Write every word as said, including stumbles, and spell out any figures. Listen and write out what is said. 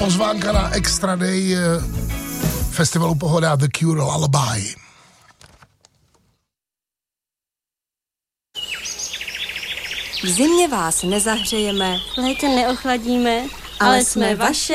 Pozvánka na Extra Day festivalu Pohoda The Cure Lullaby. V zimě vás nezahřejeme, v létě neochladíme, ale, ale jsme vaše